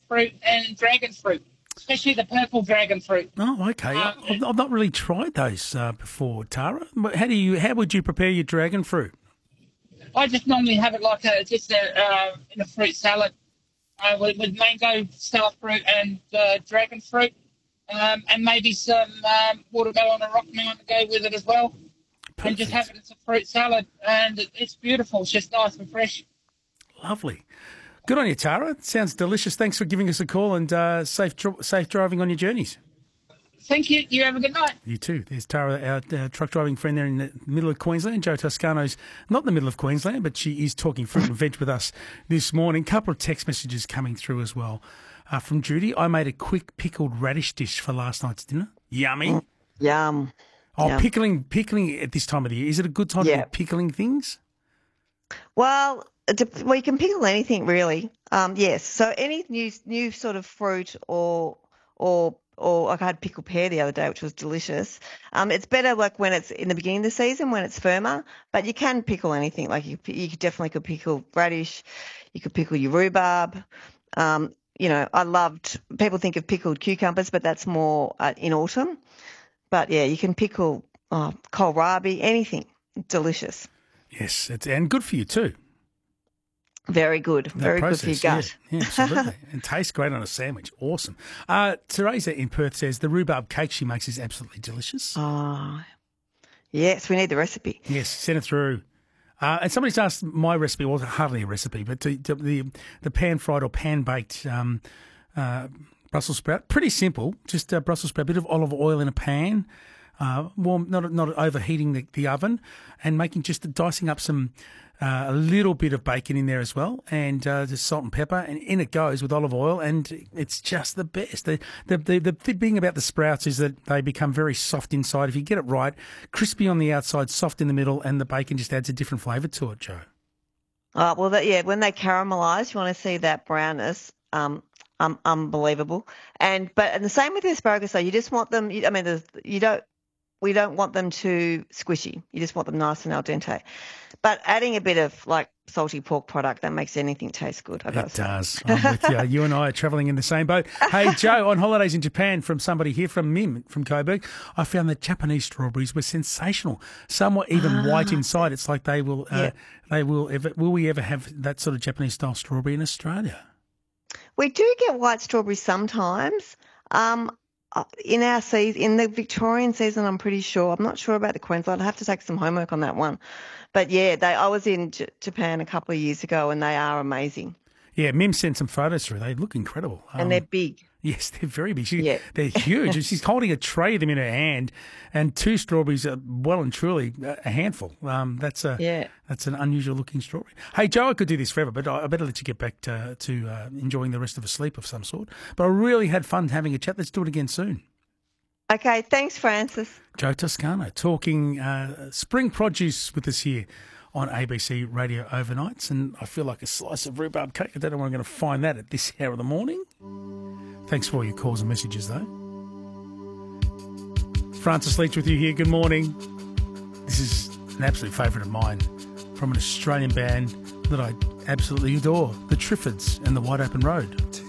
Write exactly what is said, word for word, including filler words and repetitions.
fruit and dragon fruit, especially the purple dragon fruit. Oh, okay. Um, I've, I've not really tried those uh, before, Tara. How do you? How would you prepare your dragon fruit? I just normally have it like a just a uh, in a fruit salad uh, with, with mango, star fruit, and uh, dragon fruit, um, and maybe some um, watermelon or rock melon to go with it as well. Perfect. And just have it as a fruit salad, and it, it's beautiful. It's just nice and fresh. Lovely. Good on you, Tara. Sounds delicious. Thanks for giving us a call, and uh, safe dr- safe driving on your journeys. Thank you. You have a good night. You too. There's Tara, our uh, truck driving friend there in the middle of Queensland. Joe Toscano's not in the middle of Queensland, but she is talking fruit and veg with us this morning. Couple of text messages coming through as well. Uh, from Judy, I made a quick pickled radish dish for last night's dinner. Yummy. Mm, yum. Oh, yum. pickling, pickling at this time of the year. Is it a good time Yeah. to be pickling things? Well, it dep- well, you can pickle anything really. Um, yes. So any new new sort of fruit or or or like I had pickled pear the other day, which was delicious. Um, it's better like when it's in the beginning of the season when it's firmer, but you can pickle anything. Like you, you could definitely could pickle radish, you could pickle your rhubarb. Um, you know, I loved. People think of pickled cucumbers, but that's more uh, in autumn. But yeah, you can pickle oh, kohlrabi, anything. Delicious. Yes, it's, and good for you too. Very good. That Very process, good for your gut. Yeah, yeah, absolutely. And tastes great on a sandwich. Awesome. Uh, Teresa in Perth says the rhubarb cake she makes is absolutely delicious. Oh, yes, we need the recipe. Yes, send it through. Uh, and somebody's asked my recipe, well, hardly a recipe, but to, to the the pan-fried or pan-baked um, uh, Brussels sprout, pretty simple. Just uh, Brussels sprout, a bit of olive oil in a pan, uh, warm, not not overheating the, the oven, and making just dicing up some uh, a little bit of bacon in there as well, and uh, just salt and pepper, and in it goes with olive oil, and it's just the best. The the the, the thing about the sprouts is that they become very soft inside if you get it right, crispy on the outside, soft in the middle, and the bacon just adds a different flavour to it, Joe. Oh, well, that, yeah, when they caramelise, you want to see that brownness. Um, um, unbelievable. And but and the same with the asparagus. So you just want them. I mean, there's- you don't. We don't want them too squishy. You just want them nice and al dente. But adding a bit of like salty pork product, that makes anything taste good. I've got It to say. does. I'm with you. You and I are travelling in the same boat. Hey, Joe, on holidays in Japan, from somebody here, from Mim from Coburg, I found that Japanese strawberries were sensational. Some were even white inside. It's like they will, uh, Yeah. they will ever. Will we ever have that sort of Japanese style strawberry in Australia? We do get white strawberries sometimes. Um, uh, in our season, in the Victorian season, I'm pretty sure. I'm not sure about the Queensland. I have to take some homework on that one. But yeah, they. I was in J- Japan a couple of years ago, and they are amazing, Yeah, Mim sent some photos through. They look incredible. and Um, they're big. Yes, they're very big. She, Yeah. They're huge. And she's holding a tray of them in her hand, and two strawberries are well and truly a handful. Um, that's a Yeah. that's an unusual looking strawberry. Hey, Joe, I could do this forever, but I I better let you get back to, to uh, enjoying the rest of a sleep of some sort. But I really had fun having a chat. Let's do it again soon. Okay, thanks, Francis. Joe Toscano talking uh, spring produce with us here on A B C Radio Overnights, and I feel like a slice of rhubarb cake. I don't know where I'm going to find that at this hour of the morning. Thanks for all your calls and messages, though. Francis Leach with you here. Good morning. This is an absolute favourite of mine from an Australian band that I absolutely adore, the Triffids and the Wide Open Road.